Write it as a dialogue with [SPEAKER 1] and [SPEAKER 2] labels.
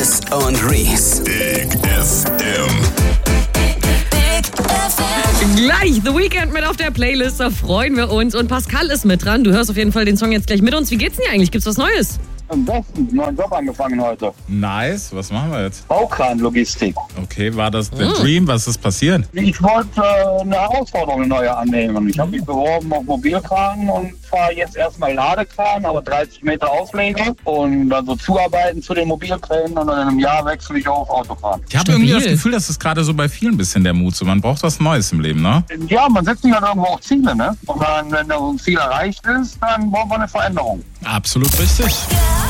[SPEAKER 1] Chris und Reese.
[SPEAKER 2] Big FM.
[SPEAKER 3] Gleich The Weeknd mit auf der Playlist, da freuen wir uns. Und Pascal ist mit dran. Du hörst auf jeden Fall den Song jetzt gleich mit uns. Wie geht's denn dir eigentlich? Gibt's was Neues?
[SPEAKER 4] Am besten, neuen Job angefangen heute.
[SPEAKER 5] Nice, was machen wir jetzt?
[SPEAKER 4] Baukranlogistik.
[SPEAKER 5] Okay, war das der Dream? Was ist passiert?
[SPEAKER 4] Ich wollte eine Herausforderung, eine neue annehmen. Ich habe mich beworben auf Mobilkran und fahre jetzt erstmal Ladekran, aber 30 Meter Auslege und dann so zuarbeiten zu den Mobilkränen und dann in einem Jahr wechsle ich auf Autokran.
[SPEAKER 5] Ich habe irgendwie das Gefühl, das ist gerade so bei vielen ein bisschen der Mut. So, man braucht was Neues im Leben, ne?
[SPEAKER 4] Ja, man setzt sich halt irgendwo auch Ziele, ne? Und dann, wenn da so ein Ziel erreicht ist, dann braucht man eine Veränderung.
[SPEAKER 5] Absolut richtig.